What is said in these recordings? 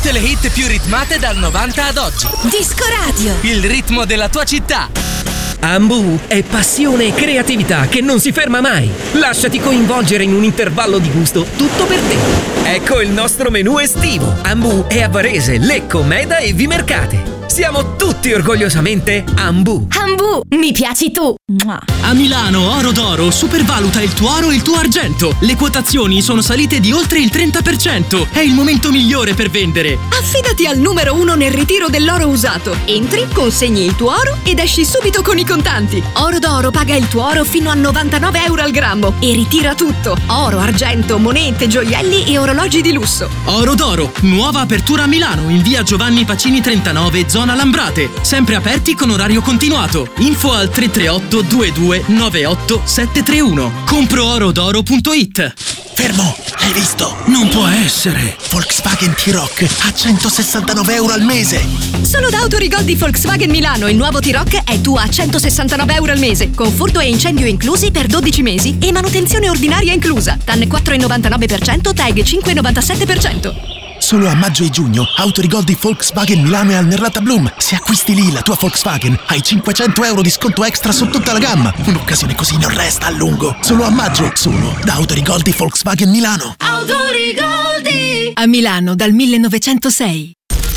Tutte le hit più ritmate dal 90 ad oggi. Disco Radio. Il ritmo della tua città. Ambu è passione e creatività che non si ferma mai. Lasciati coinvolgere in un intervallo di gusto tutto per te. Ecco il nostro menù estivo. Ambu è a Varese, Lecco, Meda e Vimercate. Siamo tutti orgogliosamente Ambu. Ambu, mi piaci tu. A Milano Oro d'Oro supervaluta il tuo oro e il tuo argento. Le quotazioni sono salite di oltre il 30%. È il momento migliore per vendere. Affidati al numero 1 nel ritiro dell'oro usato. Entri, consegni il tuo oro ed esci subito con i contanti. Oro d'Oro paga il tuo oro fino a 99 euro al grammo e ritira tutto. Oro, argento, monete, gioielli e orologi di lusso. Oro d'Oro, nuova apertura a Milano in via Giovanni Pacini 39, zona Lambrate. Sempre aperti con orario continuato. Info al 338 22 98 731. Compro-orodoro.it. Fermo, hai visto? Non può essere. Volkswagen T-Roc a 169 euro al mese. Solo da Autorigol di Volkswagen Milano il nuovo T-Roc è tuo a 169 euro al mese, con furto e incendio inclusi per 12 mesi e manutenzione ordinaria inclusa. TAN 4,99%, TAG 5,97%. Solo a maggio e giugno, Autorigol di Volkswagen Milano e al Nerlata Bloom. Se acquisti lì la tua Volkswagen, hai 500 euro di sconto extra su tutta la gamma. Un'occasione così non resta a lungo. Solo a maggio, solo da Autorigol di Volkswagen Milano. Autorigol a Milano dal 1906.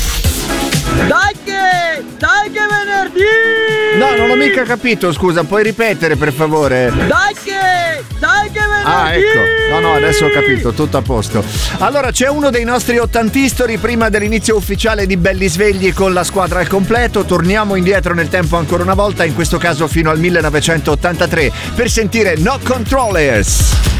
Dai che venerdì! No, non ho mica capito, scusa, puoi ripetere per favore? Dai che venerdì! Ah, ecco, no, adesso ho capito, tutto a posto. Allora, c'è uno dei nostri ottantistori prima dell'inizio ufficiale di Belli Svegli con la squadra al completo. Torniamo indietro nel tempo ancora una volta, in questo caso fino al 1983, per sentire No Controllers.